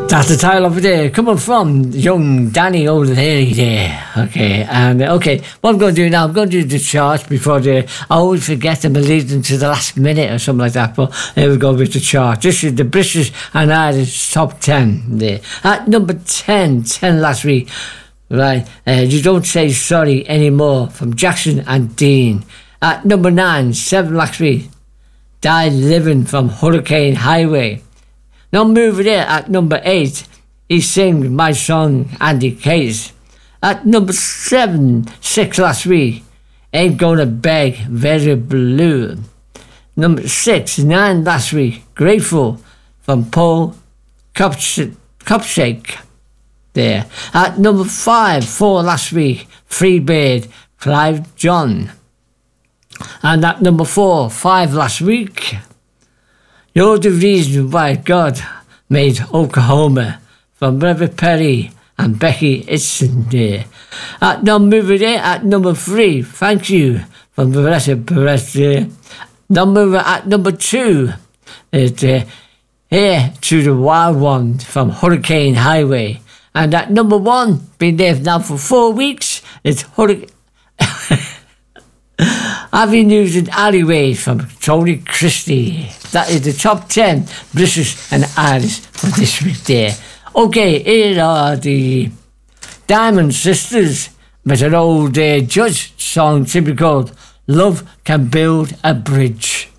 That's the title of it there, coming from young Danny O'Leary there. Okay, what I'm going to do now, I'm going to do the charts before I always forget them and leave them to the last minute or something like that, but here we go with the chart. This is the British and Irish top 10 there. At number 10 last week, right, You Don't Say Sorry Anymore from Jackson and Dean. At number 9, 7 last week, Die Living from Hurricane Highway. Now moving there at number 8, he sings My Song, Andy Case. At number 7, 6 last week, Ain't Gonna Beg, Very Blue. Number 6, 9 last week, Grateful from Paul Cupshake there. At number 5, 4 last week, Free Bird, Clive John. And at number 4, 5 last week, You're the Reason Why God Made Oklahoma from Robert Perry and Becky Itson there. At number 3, Thank You from Vanessa Perez there. At number 2 is Here to the Wild One from Hurricane Highway. And at number 1, been there now for 4 weeks, it's Hurricane Avenues and Alleyways from Tony Christie. That is the top 10 British and Irish for this week there. Okay, here are the Diamond Sisters with an old Judge song simply called Love Can Build a Bridge.